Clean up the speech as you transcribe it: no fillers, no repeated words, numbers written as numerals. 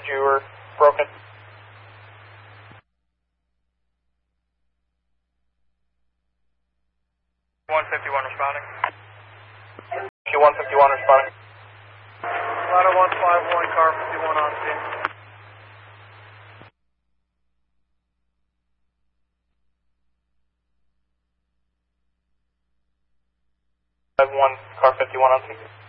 you were broken. 151 responding. Q151 responding. Ladder 151, car 51 on scene. 51, car 51 on scene.